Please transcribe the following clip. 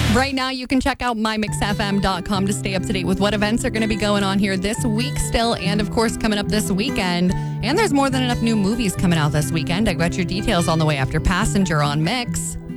Right now, you can check out mymixfm.com to stay up to date with what events are going to be going on here this week still, and of course, coming up this weekend. And there's more than enough new movies coming out this weekend. I got your details on the way after Passenger on Mix.